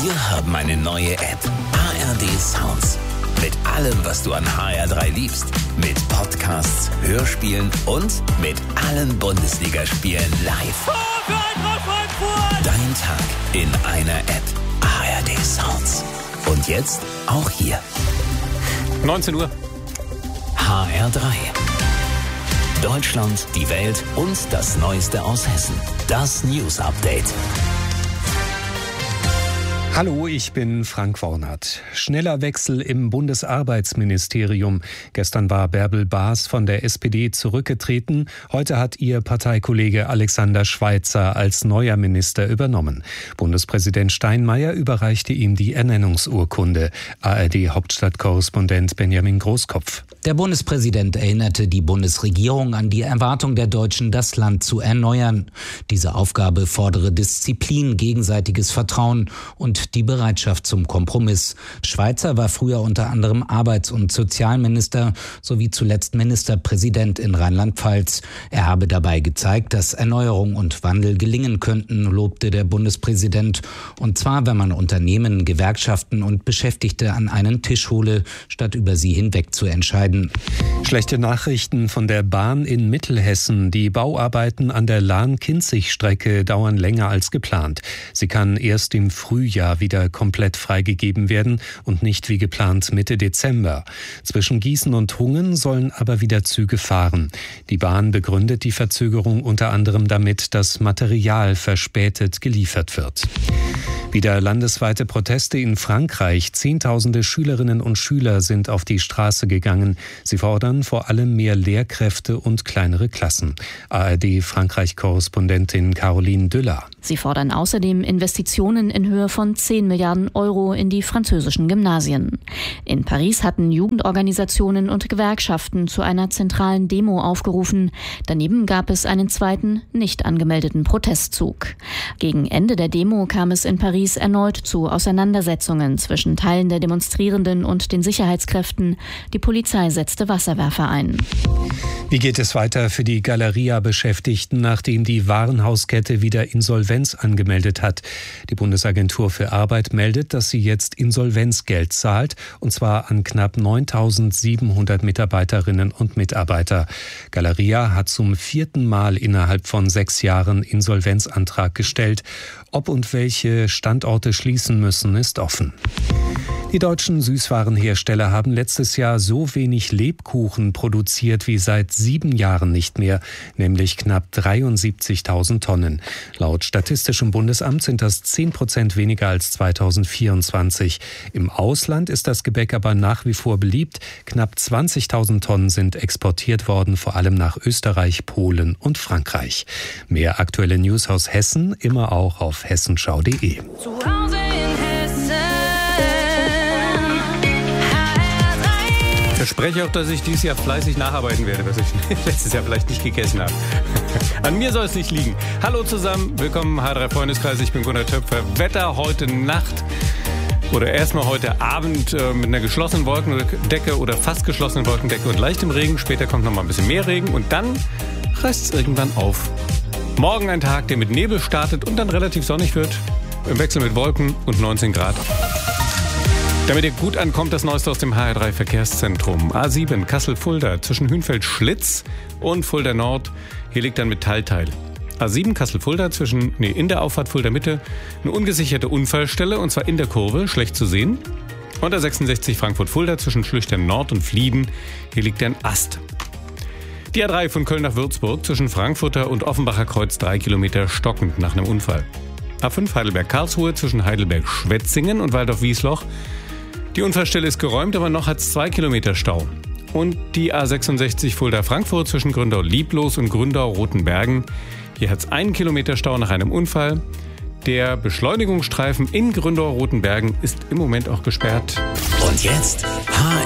Wir haben eine neue App. ARD Sounds. Mit allem, was du an HR3 liebst. Mit Podcasts, Hörspielen und mit allen Bundesligaspielen live. Dein Tag in einer App. ARD Sounds. Und jetzt auch hier. 19 Uhr. HR3. Deutschland, die Welt und das Neueste aus Hessen. Das News Update. Hallo, ich bin Frank Wornert. Schneller Wechsel im Bundesarbeitsministerium. Gestern war Bärbel Baas von der SPD zurückgetreten. Heute hat ihr Parteikollege Alexander Schweitzer als neuer Minister übernommen. Bundespräsident Steinmeier überreichte ihm die Ernennungsurkunde. ARD-Hauptstadtkorrespondent Benjamin Großkopf. Der Bundespräsident erinnerte die Bundesregierung an die Erwartung der Deutschen, das Land zu erneuern. Diese Aufgabe fordere Disziplin, gegenseitiges Vertrauen und die Bereitschaft zum Kompromiss. Schweitzer war früher unter anderem Arbeits- und Sozialminister sowie zuletzt Ministerpräsident in Rheinland-Pfalz. Er habe dabei gezeigt, dass Erneuerung und Wandel gelingen könnten, lobte der Bundespräsident. Und zwar, wenn man Unternehmen, Gewerkschaften und Beschäftigte an einen Tisch hole, statt über sie hinweg zu entscheiden. Schlechte Nachrichten von der Bahn in Mittelhessen. Die Bauarbeiten an der Lahn-Kinzig-Strecke dauern länger als geplant. Sie kann erst im Frühjahr wieder komplett freigegeben werden und nicht wie geplant Mitte Dezember. Zwischen Gießen und Hungen sollen aber wieder Züge fahren. Die Bahn begründet die Verzögerung unter anderem damit, dass Material verspätet geliefert wird. Wieder landesweite Proteste in Frankreich. Zehntausende Schülerinnen und Schüler sind auf die Straße gegangen. Sie fordern vor allem mehr Lehrkräfte und kleinere Klassen. ARD-Frankreich-Korrespondentin Caroline Düller. Sie fordern außerdem Investitionen in Höhe von 10 Milliarden Euro in die französischen Gymnasien. In Paris hatten Jugendorganisationen und Gewerkschaften zu einer zentralen Demo aufgerufen. Daneben gab es einen zweiten, nicht angemeldeten Protestzug. Gegen Ende der Demo kam es in Paris erneut zu Auseinandersetzungen zwischen Teilen der Demonstrierenden und den Sicherheitskräften. Die Polizei setzte Wasserwerfer ein. Wie geht es weiter für die Galeria-Beschäftigten, nachdem die Warenhauskette wieder Insolvenz angemeldet hat? Die Bundesagentur für Arbeit meldet, dass sie jetzt Insolvenzgeld zahlt, und zwar an knapp 9.700 Mitarbeiterinnen und Mitarbeiter. Galeria hat zum 4. Mal innerhalb von 6 Jahren Insolvenzantrag gestellt. Ob und welche Standorte schließen müssen, ist offen. Die deutschen Süßwarenhersteller haben letztes Jahr so wenig Lebkuchen produziert wie seit 7 Jahren nicht mehr, nämlich knapp 73.000 Tonnen. Laut Statistischem Bundesamt sind das 10% weniger als 2024. Im Ausland ist das Gebäck aber nach wie vor beliebt. Knapp 20.000 Tonnen sind exportiert worden, vor allem nach Österreich, Polen und Frankreich. Mehr aktuelle News aus Hessen, immer auch auf hessenschau.de. Ich verspreche auch, dass ich dieses Jahr fleißig nacharbeiten werde, was ich letztes Jahr vielleicht nicht gegessen habe. An mir soll es nicht liegen. Hallo zusammen, willkommen im HR3 Freundeskreis, ich bin Gunnar Töpfer. Wetter heute Nacht oder erstmal heute Abend mit einer geschlossenen Wolkendecke oder fast geschlossenen Wolkendecke und leichtem Regen. Später kommt noch mal ein bisschen mehr Regen und dann reißt es irgendwann auf. Morgen ein Tag, der mit Nebel startet und dann relativ sonnig wird, im Wechsel mit Wolken und 19 Grad. Damit ihr gut ankommt, das Neueste aus dem HR3 Verkehrszentrum. A7 Kassel-Fulda zwischen Hünfeld-Schlitz und Fulda Nord. Hier liegt ein Metallteil. A7 Kassel-Fulda in der Auffahrt Fulda Mitte eine ungesicherte Unfallstelle und zwar in der Kurve, schlecht zu sehen. Und A66 Frankfurt-Fulda zwischen Schlüchtern Nord und Flieden. Hier liegt ein Ast. Die A3 von Köln nach Würzburg zwischen Frankfurter und Offenbacher Kreuz 3 Kilometer stockend nach einem Unfall. A5 Heidelberg-Karlsruhe zwischen Heidelberg-Schwetzingen und Waldorf-Wiesloch. Die Unfallstelle ist geräumt, aber noch hat es 2 Kilometer Stau. Und die A66 Fulda-Frankfurt zwischen Gründau-Lieblos und Gründau-Rotenbergen. Hier hat es 1 Kilometer Stau nach einem Unfall. Der Beschleunigungsstreifen in Gründau-Rotenbergen ist im Moment auch gesperrt. Und jetzt